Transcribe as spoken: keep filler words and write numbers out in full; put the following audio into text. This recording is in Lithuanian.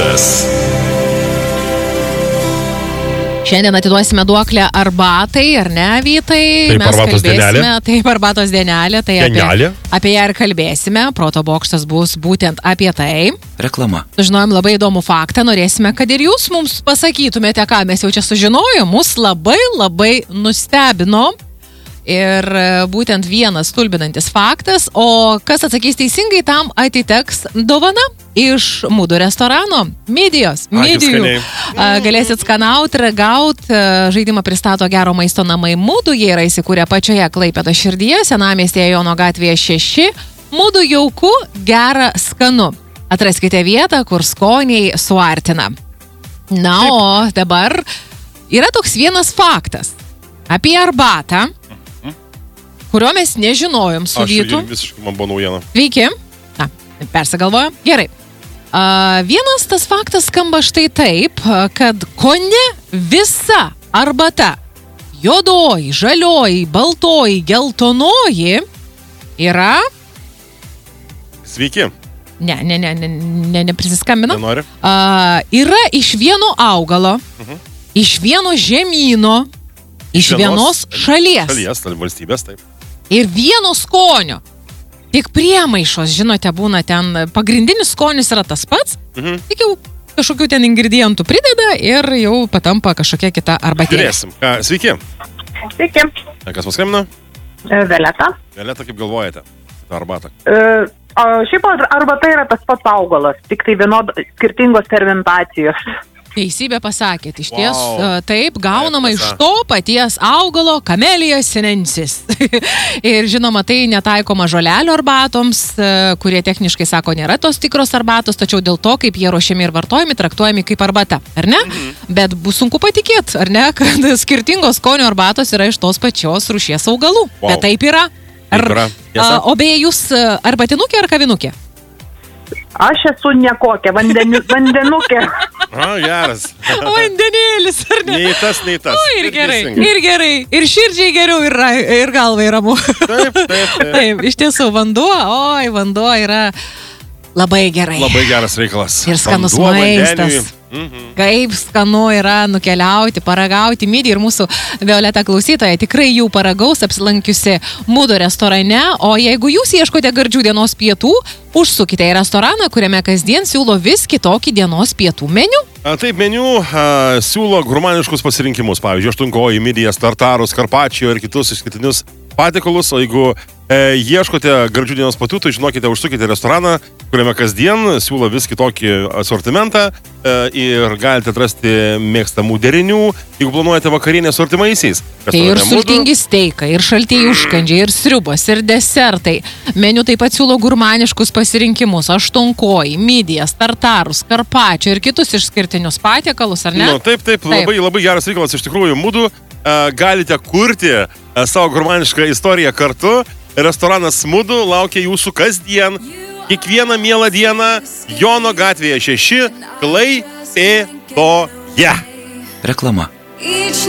rytas. Šiandien atiduosime duoklę arbatai, ar ne, Vytai? Taip, Mes arbatos kalbėsime, dienelė. taip, arbatos dienelė, tai apie, Dienelė. apie ją ir kalbėsime. Proto bokštas bus būtent apie tai. Reklama. Sužinojom labai įdomų faktą, norėsime, kad ir jūs mums pasakytumėte, ką mes jau čia sužinojom. Mus labai labai nustebino. Ir būtent vienas stulbinantis faktas, o kas atsakys teisingai, tam atiteks dovana iš Mudu restorano. Midijos, midijų. Galėsit skanauti, ragauti. Žaidimą pristato Gero maisto namai Mudu. Jie yra įsikūrę pačioje Klaipėdos širdyje, senamiestėje Jono gatvėje šeši. Mudu jauku, gera, skanu. Atraskite vietą, kur skoniai suartina. Na, o dabar yra toks vienas faktas apie arbatą, kurio mes nežinojom su Vytu. Aš visiškai man buvo naujiena. Sveiki. Na, persigalvoju. Gerai. Uh, vienas tas faktas skamba štai taip, kad kone visa arbata, juodoji, žalioji, baltoji, geltonoji, yra... Sveiki. Ne, ne, ne, ne, ne, neprisiskambino. Nenori. Uh, yra iš vieno augalo, Mhm. iš vieno žemyno, iš vienos šalies. Šalies, tai valstybės, taip. Ir vieno skonio. Tik priemaišos, žinote, būna ten, pagrindinis skonis yra tas pats, Mhm. tik jau kažkokių ten ingredientų prideda ir jau patampa kažkokia kita arbatėlė. Žiūrėsim. Ką, sveiki. Sveiki, Kas paskambino? E, Violeta. Violeta, kaip galvojate? Ta arbata. E, o šiaip ar- arbata yra tas pats augalas, tik tai vienod skirtingos fermentacijos. Teisybė pasakėt, iš ties Wow. e, taip, gaunama Taip, iš tiesa. to paties augalo Camellia sinensis. Ir žinoma, tai netaikoma žolelio arbatoms, e, kurie techniškai sako nėra tos tikros arbatos, tačiau dėl to, kaip jie ruošiami ir vartojami, traktuojami kaip arbata, ar ne? Mhm. Bet bus sunku patikėti, ar ne, kad skirtingos skonio arbatos yra iš tos pačios rūšies augalų. Wow. Bet taip yra. Ar, Taip yra. Tiesa. a, o beje, jūs e, arbatinukė ar kavinukė? Aš esu nekokia, vandeni, vandenukė. A, geras. Vandenėlis, ar ne? Nei tas, nei tas. O, ir gerai, teisingai. ir gerai, ir širdžiai geriau, ir, ra- ir galvai ramu. Taip, taip, taip. Taip, iš tiesų, vanduo, oi, vanduo yra labai gerai. Labai geras reikalas. Ir skanus Vanduo maistas. vandeniui. Mhm. Kaip skanu yra nukeliauti, paragauti midį, ir mūsų Violeta klausytoja tikrai jų paragaus apsilankiusi Mudu restorane, o jeigu jūs ieškote gardžių dienos pietų, užsukite į restoraną, kuriame kasdien siūlo vis kitokį dienos pietų meniu. A, Taip, meniu a, siūlo gurmaniškus pasirinkimus, pavyzdžiui, aštunkojį, midijas, tartarus, karpačio ir kitus išskirtinius patiekalus, o jeigu e, ieškote gardžių dienos pietų, tai žinokite, užsukite į restoraną, kuriame kasdien siūlo vis kitokį asortimentą e, ir galite atrasti mėgstamų derinių, jeigu planuojate vakarienę su artimaisiais. Tai ir Restorane Mudu. sultingi steikai, ir šaltieji užkandžiai, ir sriubos, ir desertai. Meniu taip pat siūlo gurmaniškus pasirinkimus, aštunkojį, midijas, tartarus, karpačio ir kitus išskirtinius patiekalus, ar ne? Nu, taip, taip, Taip. labai, labai geras reikalas iš tikrųjų. Mudu a, galite kurti a, savo gurmanišką istoriją kartu. Restoranas Mudu laukia jūsų kasdien, kiekvieną mielą dieną Jono gatvėje šeši, Klaipėdoje. Reklama. Each